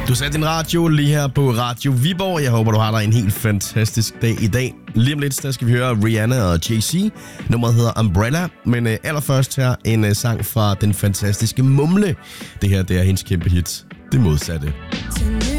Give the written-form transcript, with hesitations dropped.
Du satte din radio lige her på Radio Viborg. Jeg håber, du har dig en helt fantastisk dag i dag. Lige om lidt, der skal vi høre Rihanna og Jay-Z. Nummeret hedder Umbrella. Men allerførst her en sang fra den fantastiske Mumle. Det her, det er hendes kæmpe hit. Det modsatte.